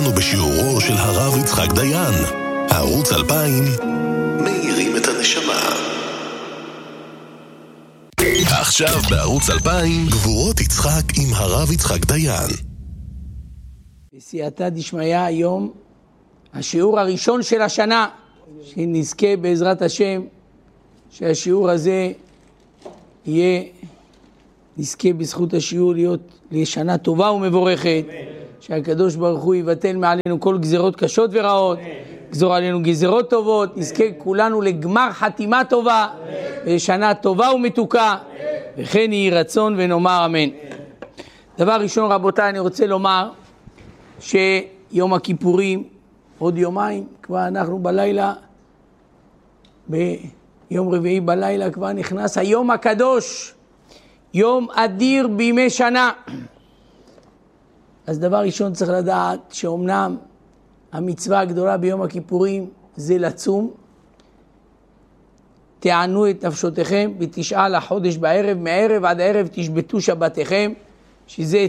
אותנו בשיעורו של הרב יצחק דיין. ערוץ 2000 מאירים את הנשמה. עכשיו בערוץ 2000 גבורות יצחק עם הרב יצחק דיין. בסייעתא דשמיא היום השיעור הראשון של השנה, שנזכה בעזרת השם שהשיעור הזה יהיה, נזכה בזכות השיעור להיות לשנה טובה ומבורכת, שהקדוש ברוך הוא יבטל מעלינו כל גזרות קשות ורעות, גזור עלינו גזרות טובות, נזכה כולנו לגמר חתימה טובה ושנה טובה ומתוקה, וכן יהי רצון ונאמר אמן. דבר ראשון רבותיי, אני רוצה לומר שיום הכיפורים עוד יומיים, כבר אנחנו בלילה, ביום רביעי בלילה כבר נכנס היום הקדוש, יום אדיר בימי שנה. אז דבר ראשון צריך לדעת שאומנם המצווה הגדולה ביום הכיפורים זה לצום. תענו את נפשותיכם בתשעה לחודש בערב, מערב עד הערב תשבתו שבתיכם, שזה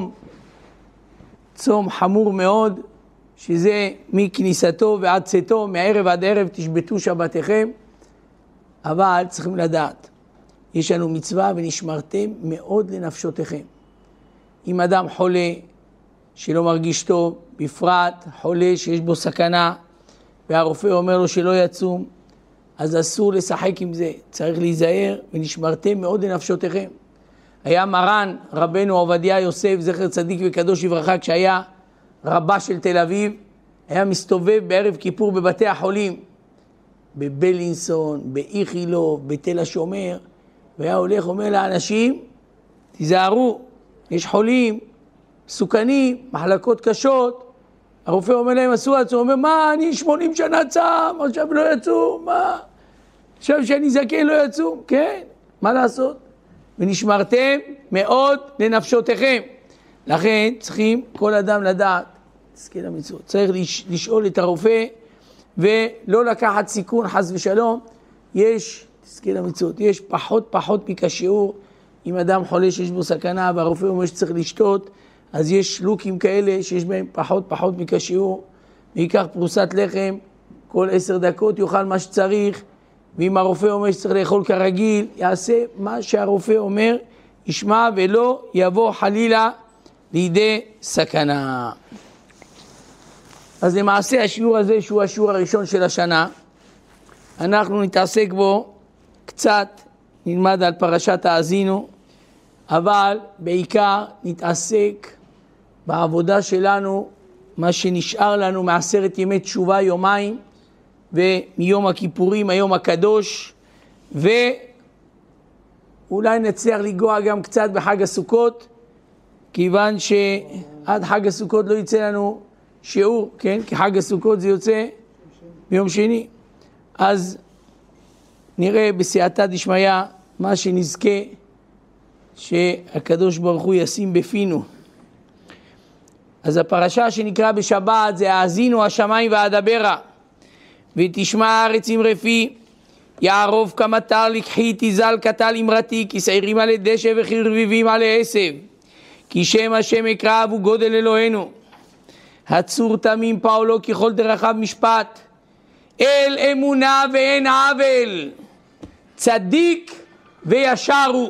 צום חמור מאוד, שזה מכניסתו ועד צאתו, מערב עד ערב תשבתו שבתיכם. אבל צריכים לדעת, יש לנו מצווה ונשמרתם מאוד לנפשותיכם. אם אדם חולה שלא מרגיש טוב, בפרט חולה שיש בו סכנה, והרופא אומר לו שלא יצום, אז אסור לשחק עם זה, צריך להיזהר ונשמרתם מאוד לנפשותיכם. היה מרן רבנו עובדיה יוסף זכר צדיק וקדוש לברכה, כשהיה רבה של תל אביב, היה מסתובב בערב כיפור בבתי החולים, בבלינסון, באיכילוב, בתל השומר, והיה הולך אומר לאנשים, תיזהרו, יש חולים, סוכנים, מחלקות קשות. הרופא אומר להם אסור לצום, הוא אומר מה, אני 80 שנה צם, עכשיו לא יצום, מה? עכשיו שאני זקן לא יצום, כן, מה לעשות? ונשמרתם מאוד לנפשותיכם. לכן צריכים כל אדם לדעת, תזכה למצוות, צריך לשאול את הרופא ולא לקחת סיכון חס ושלום. יש, תזכה למצוות, יש פחות מכשיעור. אם אדם חולה שיש בו סכנה והרופא אומר שצריך לשתות, אז יש לוקים כאלה שיש בהם פחות מכשיעור, ויקח פרוסת לחם, כל 10 דקות יאכל מה שצריך, ואם הרופא אומר שצריך לאכול כרגיל, יעשה מה שהרופא אומר, ישמע ולא יבוא חלילה לידי סכנה. אז למעשה השיעור הזה, שהוא השיעור הראשון של השנה, אנחנו נתעסק בו קצת, נלמד על פרשת האזינו, אבל בעיקר נתעסק בעבודה שלנו, מה שנשאר לנו מעשרת ימי תשובה יומיים, ומיום הכיפורים, היום הקדוש, ואולי נצליח לגוע גם קצת בחג הסוכות, כיוון שעד חג הסוכות לא יצא לנו שיעור, כן? כי חג הסוכות זה יוצא ביום שני. אז נראה בסייעתא דשמיא מה שנזכה שהקדוש ברוך הוא ישים בפינו. אז הפרשה שנקרא בשבת זה האזינו השמיים ואדברה, ותשמע הארץ אמרפי, יערוב כמטר לקחי תזל קטל אמרתי, כי שעירים עלי דשא וכרביבים עלי עשב, כי שם השם יקרב וגודל אלוהינו. הצור תמים פעולו ככל דרכיו משפט, אל אמונה ואין עוול, צדיק וישר הוא.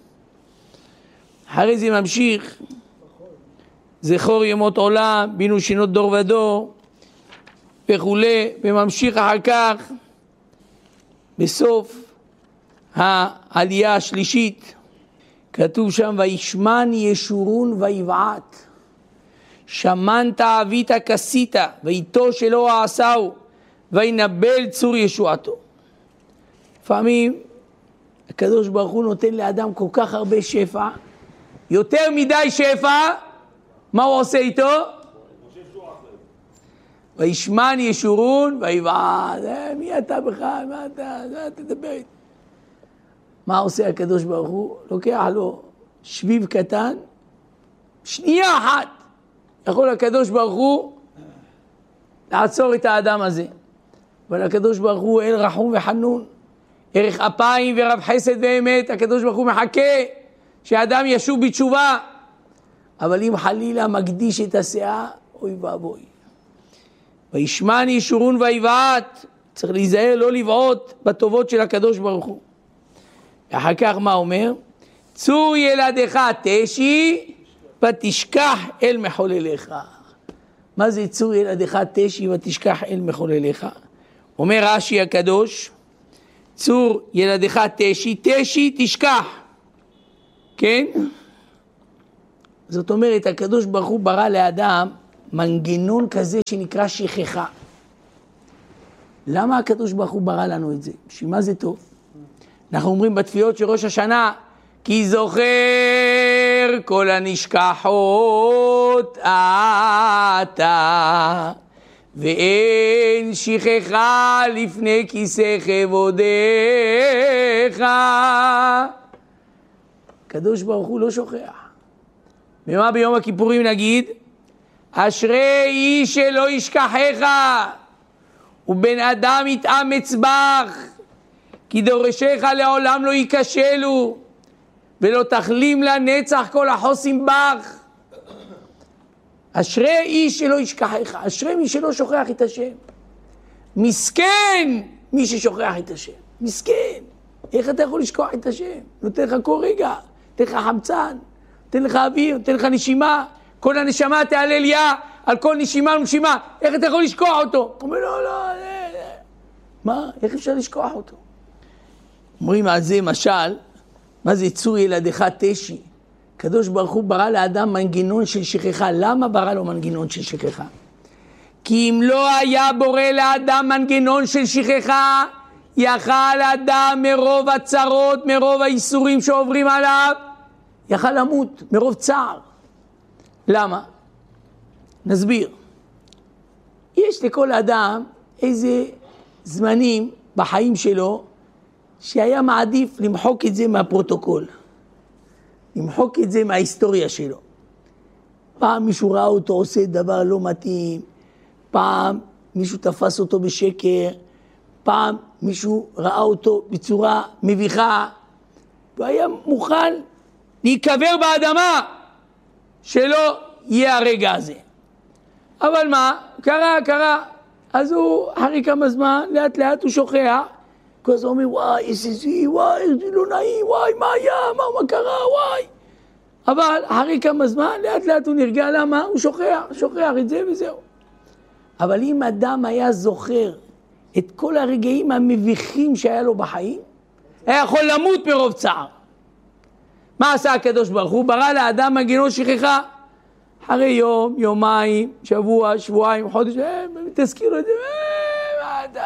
אחרי זה ממשיך, זכור ימות עולם, בינו שינות דור ודור וכולי, וממשיך אחר כך בסוף העלייה השלישית, כתוב שם וישמן ישורון ויבעט, שמנת אבית כסית ואיתו שלא עשהו וינבל צור ישועתו. לפעמים הקדוש ברוך הוא נותן לאדם כל כך הרבה שפע, יותר מדי שפע, מה הוא עושה איתו? וישמן ישורון ויבעט. מי אתה בכלל? מה אתה? תדבר איתי. מה עושה הקדוש ברוך הוא? לוקח לו שביב קטן, שנייה אחת יכול הקדוש ברוך הוא לעצור את האדם הזה. אבל הקדוש ברוך הוא אל רחום וחנון, ערך אפיים ורב חסד ואמת. הקדוש ברוך הוא מחכה שהאדם ישוב בתשובה, אבל אם חלילה מקדיש את הסאה, אוי ואבוי, וישמעני שורון ויבעט, צריך להיזהר לא לבעוט בטובות של הקדוש ברוך הוא. ואחר כך מה אומר? צור ילדיך תשי ותשכח אל מחולליך. מה זה צור ילדיך תשי ותשכח אל מחולליך? אומר רש"י הקדוש, צור ילדיך תשי תשכח, כן? זאת אומרת, הקדוש ברוך הוא ברא לאדם מנגנון כזה שנקרא שכחה. למה הקדוש ברוך הוא ברא לנו את זה? בשביל מה זה טוב? אנחנו אומרים בתפילות של ראש השנה, כי זוכר כל הנשכחות אתה, ואין שכחה לפני כיסא כבודיך. הקדוש ברוך הוא לא שוכח. ומה ביום הכיפורים נגיד? אשרי איש שלא ישכחך, ובן אדם יתאמץ בך, כי דורשך לעולם לא ייכשלו, ולא תחלים לנצח כל החוסים בך. אשרי איש שלא ישכחך, אשרי מי שלא שוכח את השם. מסכן מי ששוכח את השם, מסכן. איך אתה יכול לשכוח את השם? נותן לך כל רגע, נותן לך חמצן, נותן לך אוויר, נותן לך נשימה, כל הנשמה תעלה ליה, על כל נשימה ונשימה, איך אתה יכול לשכוח אותו? הוא אומר, לא, מה? איך אפשר לשכוח אותו? אומרים על זה משל, מה זה צור ילדיך תשי? קדוש ברוך הוא ברא לאדם מנגנון של שכחה. למה ברא לו מנגנון של שכחה? כי אם לא היה בורא לאדם מנגנון של שכחה, יכל אדם מרוב הצרות, מרוב האיסורים שעוברים עליו, יכל למות מרוב צער. למה? נסביר. יש לכל אדם איזה זמנים בחיים שלו שהיה מעדיף למחוק את זה מהפרוטוקול, למחוק את זה מההיסטוריה שלו. פעם מישהו ראה אותו עושה דבר לא מתאים, פעם מישהו תפס אותו בשקר, פעם מישהו ראה אותו בצורה מביכה, והיה מוכן להיקבר באדמה שלא יהיה הרגע הזה. אבל מה? קרה. אז הוא אחרי כמה זמן, לאט לאט הוא שוכח, כל הזמן אומר, וואי, איזה לא נעים, וואי, מה היה, מה קרה, וואי. אבל אחרי כמה זמן, לאט לאט הוא נרגע, למה? הוא שוכח את זה וזהו. אבל אם אדם היה זוכר את כל הרגעים המביכים שהיה לו בחיים, היה יכול למות מרוב צער. מה עשה הקדוש ברוך הוא? ברא לאדם מנגנון שכחה. אחרי יום, יומיים, שבוע, שבועיים, חודש, תזכירו את זה, מה אתה?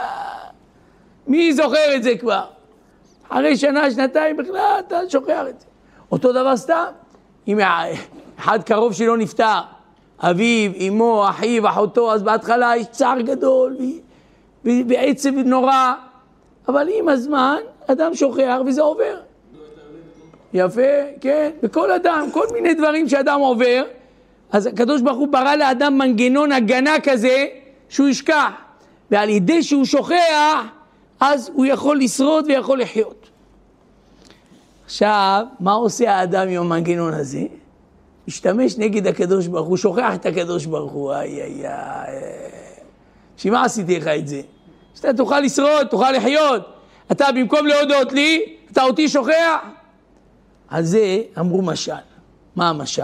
מי זוכר את זה כבר? אחרי שנה, שנתיים בכלל, אתה שוכח את זה. אותו דבר סתם, אם אחד קרוב שלו נפטר, אביו, אמו, אחיו, אחותו, אז בהתחלה יש צער גדול ועצב נורא, אבל עם הזמן, אדם שוכח וזה עובר. יפה, כן, וכל אדם, כל מיני דברים שאדם עובר, אז הקדוש ברוך הוא ברא לאדם מנגנון הגנה כזה שהוא ישכח, ועל ידי שהוא שוכח, אז הוא יכול לשרוד ויכול לחיות. עכשיו, מה עושה האדם עם המנגנון הזה? משתמש נגד הקדוש ברוך הוא, שוכח את הקדוש ברוך הוא, שמה עשיתי לך את זה? שאתה תוכל לשרוד, תוכל לחיות. אתה במקום להודות לי, אתה אותי שוכח. על זה אמרו משל. מה המשל?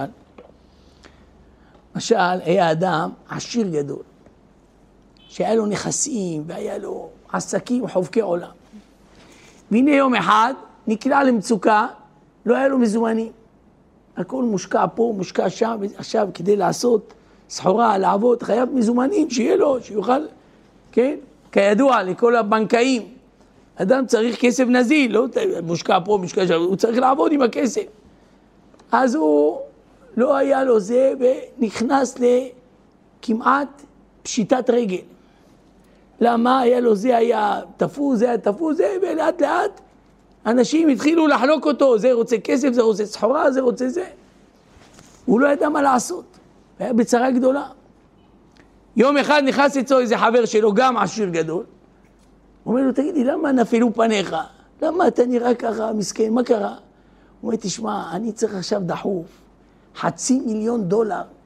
משל היה אדם עשיר גדול, שהיה לו נכסים והיה לו עסקים חובקי עולם. והנה יום אחד נקלע למצוקה, לא היה לו מזומנים. הכל מושקע פה, מושקע שם, עכשיו כדי לעשות סחורה, לעבוד, חייב מזומנים, שיהיה לו, שיוכל, כן? כידוע לכל הבנקאים, אדם צריך כסף נזיל, לא מושקע פה, מושקע שם, הוא צריך לעבוד עם הכסף. אז הוא לא היה לו זה, ונכנס לכמעט פשיטת רגל. למה? היה לו זה, היה תפוז, ולאט לאט אנשים התחילו לחלוק אותו, זה רוצה כסף, זה רוצה סחורה, זה רוצה זה. הוא לא ידע מה לעשות, היה בצרה גדולה. יום אחד נכנס אצלו איזה חבר שלו, גם עשיר גדול, הוא אומר לו, תגידי, למה נפלו פניך? למה אתה נראה ככה מסכן? מה קרה? הוא אומר, תשמע, אני צריך עכשיו דחוף $500,000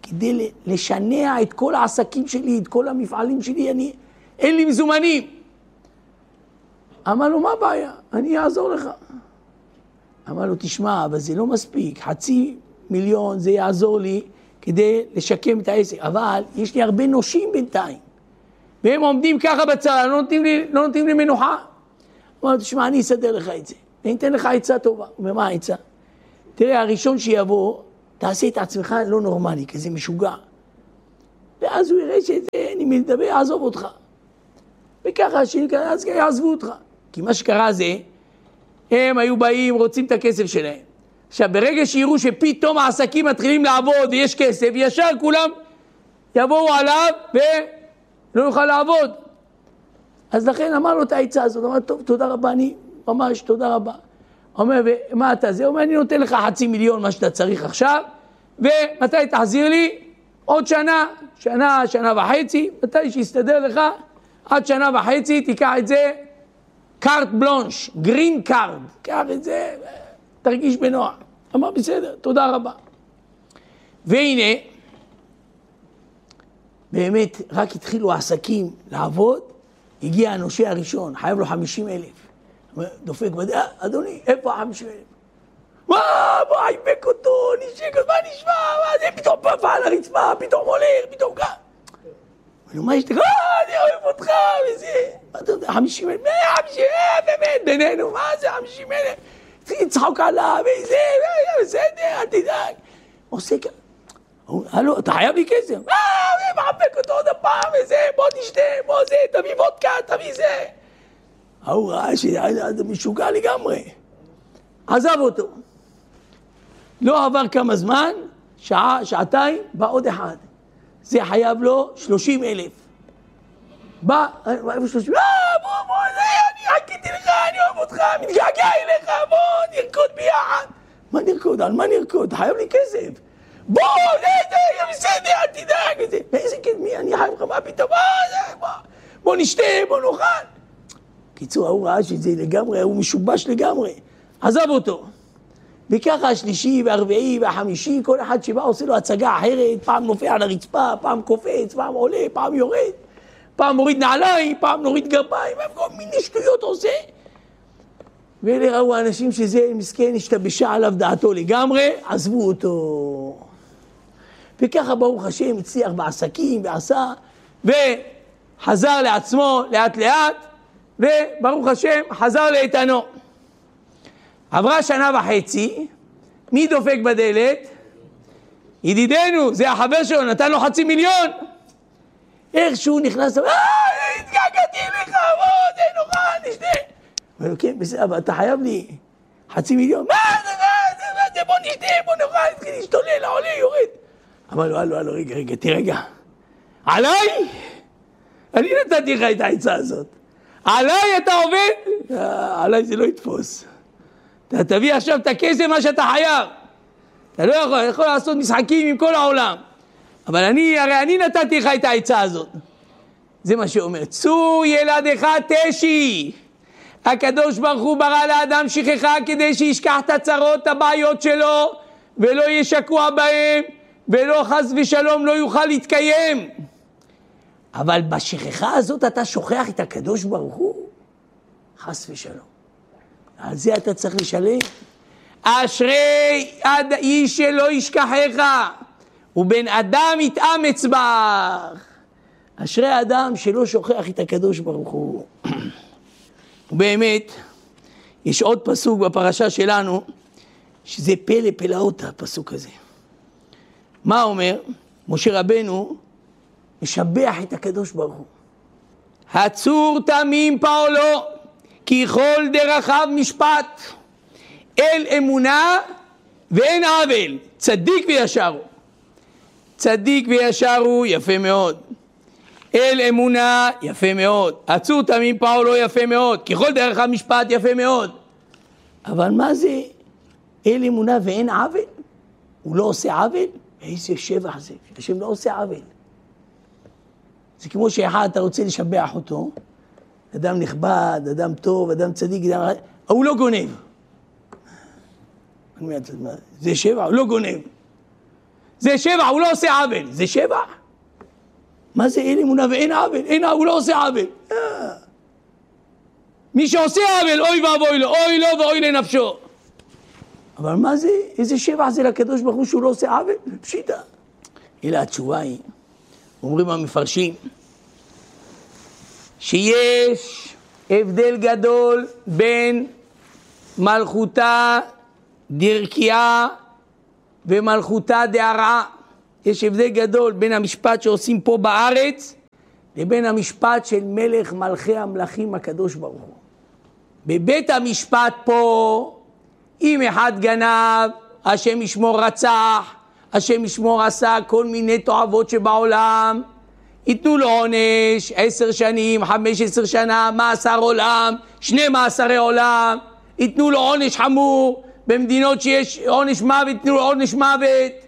כדי לשנע את כל העסקים שלי, את כל המפעלים שלי, אין לי מזומנים. אמר לו, מה הבעיה? אני אעזור לך. אמר לו, תשמע, אבל זה לא מספיק, 500,000 זה יעזור לי כדי לשקם את העסק, אבל יש לי הרבה נושים בינתיים, והם עומדים ככה בצד, לא נותנים לי מנוחה. אמר לו, תשמע, אני אסדר לך את זה, אני אתן לך עצה טובה. ומה העצה? תראה, הראשון שיבוא, תעשה את עצמך לא נורמלי, כזה משוגע. ואז הוא יראה שזה, אני מדבר, יעזוב אותך. וככה, אז יעזבו אותך. כי מה שקרה זה, הם היו באים, רוצים את הכסף שלהם. עכשיו, ברגע שיראו שפתאום העסקים מתחילים לעבוד ויש כסף, ישר כולם יבואו עליו ולא יוכל לעבוד. אז לכן אמר לו את העצה הזאת, אמר, טוב, תודה רבה, אני ממש תודה רבה. אומר, ומה אתה זה? אומר, אני נותן לך 500,000 מה שאתה צריך עכשיו, ומתי תחזיר לי? עוד שנה וחצי, מתי שיסתדר לך, עד 1.5 שנה תיקח את זה, קארט בלונש, גרין קארד, קח את זה, תרגיש בנוח. אמר, בסדר, תודה רבה. והנה, באמת, רק התחילו העסקים לעבוד, הגיע הנושה הראשון, חייב לו 50,000. דופק בדרך, אדוני, איפה 50,000? בוא, עיבק אותו, נשק, מה נשמע? מה זה? פתאום פפה על הרצפה, פתאום הולך, פתאום גם. מה יש לך? אני אוהב אותך, וזה. מה אתה יודע? 50,000? 50,000, באמת, בינינו, מה זה 50,000? צריך לצחוק עליו, וזה, בסדר, אל תדאג. עושה ככה. הלו, אתה חייב לי כסף. מחבק אותו עוד הפעם, וזה, בוא נשתה, בוא זה, תביא וודקה, תביא זה. הוא ראה שזה משוגע לגמרי. עזב אותו. לא עבר כמה זמן, שעה, שעתיים, בא עוד אחד. זה חייב לו 30,000. בא, איפה 30? בוא, אני חכיתי לך, אני אוהב אותך, מתגעגע אליך, בוא, נרקוד ביחד. מה נרקוד? על מה נרקוד? חייב לי כסף. בוא, זה, בסדר, אל תדאג. ואיזה כסף, מי, אני חייב לך, מה פתאום? בוא נשתה, בוא נאכל. קיצור, הוא ראה שזה לגמרי, הוא משובש לגמרי. עזב אותו. וככה השלישי והרביעי והחמישי, כל אחד שבא עושה לו הצגה אחרת, פעם נופע על הרצפה, פעם קופץ, פעם עולה, פעם יורד, פעם מוריד נעליים, פעם נוריד גרביים, כל מיני שטויות עושה. ואלה ראו האנשים שזה מסכן, השתבשה עליו דעתו לגמרי, עזבו אותו. וככה ברוך השם הצליח בעסקים, ועשה, וחזר לעצמו לאט לאט, וברוך השם חזר לאיתנו. עברה 1.5 שנה, מי דופק בדלת? ידידנו, זה החבר שלו, נתן לו 500,000. איך שהוא נכנס, התגעגעתי אליך, בוא, זה נוכל, נשתה. אבל כן, בסדר, אבל אתה חייב לי 500,000. מה זה, בוא נשתה, בוא נוכל, התחיל להשתולל, עולה, יורד. אמר לו, הלו, רגע, תירגע. עליי? אני נתתי לך את העצה הזאת. עליי אתה עובד? עליי זה לא יתפוס. אתה תביא עכשיו את הכסף מה שאתה חייב. אתה לא יכול לעשות משחקים עם כל העולם. אבל הרי אני נתתי לך את העצה הזאת. זה מה שאומר. צור ילדך תשי. הקדוש ברוך הוא ברא לאדם שכחה כדי שישכח את הצרות, את הבעיות שלו, ולא יהיה שקוע בהם, ולא חס ושלום לא יוכל להתקיים. אבל בשכחה הזאת אתה שוכח את הקדוש ברוך הוא, חס ושלום. על זה אתה צריך לשלם. אשרי איש שלא ישכחך, ובן אדם יתאמץ בך. אשרי אדם שלא שוכח את הקדוש ברוך הוא. ובאמת, יש עוד פסוק בפרשה שלנו, שזה פלא פלאות הפסוק הזה. מה אומר? משה רבנו משבח את הקדוש ברוך הוא. הצור תמים פעולו, כי כל דרכיו משפט, אל אמונה ואין עוול, צדיק וישר הוא. צדיק וישר הוא, יפה מאוד. אל אמונה, יפה מאוד. הצור תמים פעולו, יפה מאוד. כי כל דרכיו משפט, יפה מאוד. אבל מה זה אל אמונה ואין עוול? הוא לא עושה עוול? איזה שבח זה, השם לא עושה עוול. זה כמו שאחד אתה רוצה לשבח אותו, אדם נכבד, אדם טוב, אדם צדיק, הוא לא גונב. זה שבח, הוא לא גונב. זה שבח, הוא לא עושה עוול. זה שבח? מה זה אין אמונה ואין עוול? הוא לא עושה עוול. מי שעושה עוול, אוי ואבוי לו, אוי לו ואוי לנפשו. אבל מה זה? איזה שבח זה לקדוש ברוך הוא שהוא לא עושה עוול? פשיטה. אלא התשובה היא, אומרים המפרשים, שיש הבדל גדול בין מלכותה דרכיה ומלכותה דהרעה. יש הבדל גדול בין המשפט שעושים פה בארץ לבין המשפט של מלך מלכי המלכים הקדוש ברוך הוא. בבית המשפט פה, אם אחד גנב, השם ישמור רצח, השם ישמור עשה כל מיני תועבות שבעולם, ייתנו לו עונש 10 שנים, 15 שנה, מאסר עולם, 2 מאסרי עולם, ייתנו לו עונש חמור, במדינות שיש עונש מוות, ייתנו לו עונש מוות.